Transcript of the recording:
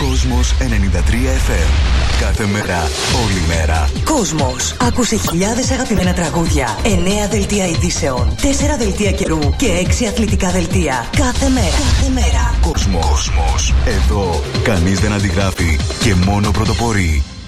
Κόσμος 93 FM. Κάθε μέρα, όλη μέρα. Κόσμος. Άκουσε χιλιάδες αγαπημένα τραγούδια, 9 δελτία ειδήσεων, 4 δελτία καιρού και 6 αθλητικά δελτία. Κάθε μέρα. Κόσμος. Εδώ κανείς δεν αντιγράφει και μόνο πρωτοπορεί.